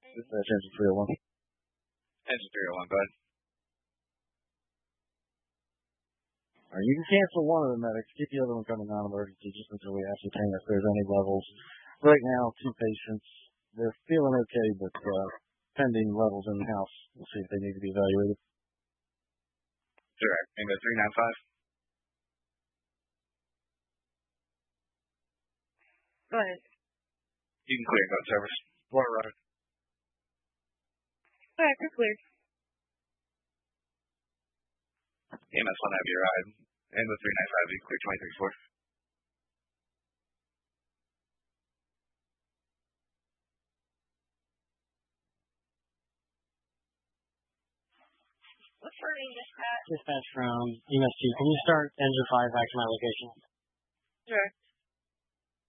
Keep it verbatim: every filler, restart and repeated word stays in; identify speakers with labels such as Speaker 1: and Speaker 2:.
Speaker 1: Dispatch engine three oh one.
Speaker 2: Engine three oh one, go ahead.
Speaker 1: All right, you can cancel one of the medics. Keep the other one coming non-emergency just until we ascertain if there's any levels. Right now, two patients. They're feeling okay, but uh, pending levels in the house. We'll see if they need to be evaluated.
Speaker 2: Sure. Bingo three nine five.
Speaker 3: Go ahead.
Speaker 2: You can clear code service.
Speaker 1: Water Roger.
Speaker 3: All right, you're clear.
Speaker 2: E M S one have your ride. Bingo three nine five, you can clear twenty-three four.
Speaker 3: What's your name, dispatch?
Speaker 4: Dispatch from E M S two. Can you start engine five back to my location?
Speaker 3: Sure.